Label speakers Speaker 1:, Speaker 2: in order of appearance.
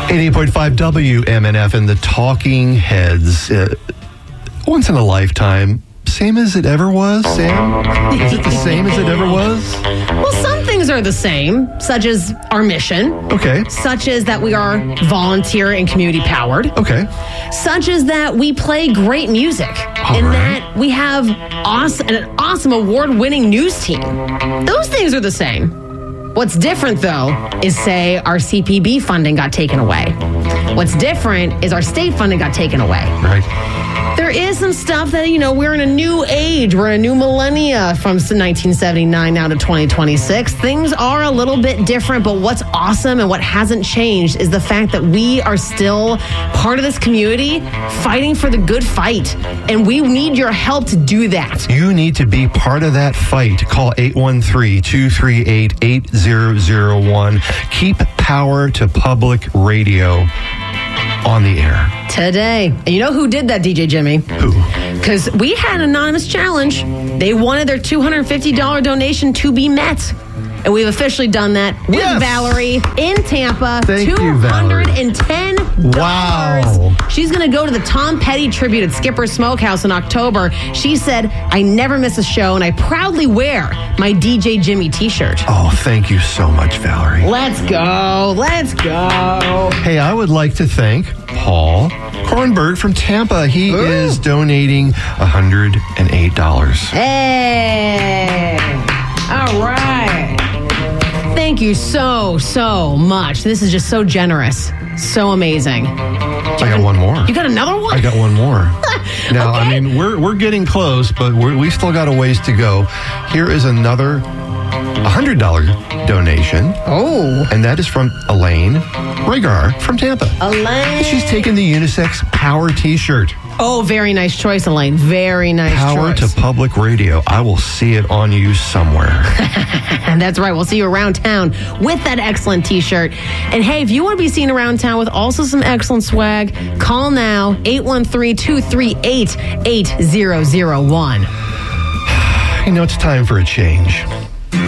Speaker 1: 88.5 WMNF and the Talking Heads. Once in a lifetime. Same as it ever was, Sam? Is it the same as it ever was?
Speaker 2: Well, some things are the same, such as our mission.
Speaker 1: Okay.
Speaker 2: Such as that we are volunteer and community powered.
Speaker 1: Okay.
Speaker 2: Such as that we play great music. And that we have an awesome award-winning news team. Those things are the same. What's different, though, is, say, our CPB funding got taken away. What's different is our state funding got taken away.
Speaker 1: Right.
Speaker 2: There is some stuff that, we're in a new age. We're in a new millennia from 1979 now to 2026. Things are a little bit different, but what's awesome and what hasn't changed is the fact that we are still part of this community fighting for the good fight. And we need your help to do that.
Speaker 1: You need to be part of that fight. Call 813-238-8001. Keep Power to Public Radio on the air
Speaker 2: today. And you know who did that, DJ Jimmy?
Speaker 1: Who?
Speaker 2: Because we had an anonymous challenge. They wanted their $250 donation to be met. And we've officially done that with Valerie in Tampa.
Speaker 1: Thank you, Valerie.
Speaker 2: $210.
Speaker 1: Wow.
Speaker 2: She's going to go to the Tom Petty tribute at Skipper's Smokehouse in October. She said, I never miss a show, and I proudly wear my DJ Jimmy t-shirt.
Speaker 1: Oh, thank you so much, Valerie.
Speaker 2: Let's go. Let's go.
Speaker 1: Hey, I would like to thank Paul Kornberg from Tampa. He is donating $108.
Speaker 2: Hey. All right. Thank you so much. This is just so generous. So amazing.
Speaker 1: I got one more.
Speaker 2: You got another one?
Speaker 1: I got one more. Now,
Speaker 2: Okay.
Speaker 1: I mean, we're getting close, but we still got a ways to go. Here is another $100 donation.
Speaker 2: Oh.
Speaker 1: And that is from Elaine Regar from Tampa.
Speaker 2: Elaine.
Speaker 1: She's taking the unisex Power t-shirt.
Speaker 2: Oh, very nice choice, Elaine. Very nice
Speaker 1: Power
Speaker 2: choice.
Speaker 1: to Public Radio. I will see it on you somewhere.
Speaker 2: And that's right. We'll see you around town with that excellent t-shirt. And hey, if you want to be seen around town with also some excellent swag, call now 813-238-8001.
Speaker 1: It's time for a change.